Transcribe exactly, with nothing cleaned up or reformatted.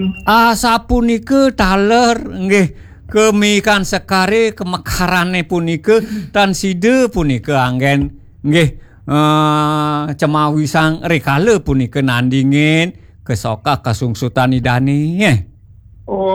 Asa punike taler nggih kemikan sekare kemekarane punike tan side punike anggen nggih uh, cemawisang rikala punike nandingin kesoka kasungsutan idane. Oh